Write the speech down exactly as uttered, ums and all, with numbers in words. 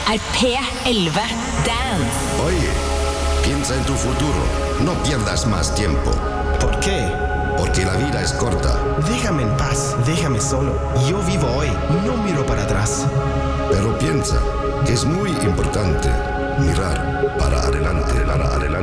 er P elleve Dance. Oye, piensa en tu futuro. No pierdas más tiempo. ¿Por qué? Porque la vida es corta. Déjame en paz, déjame solo. Yo vivo hoy, no miro para atrás. Pero piensa que es muy importante mirar para adelante, para adelante.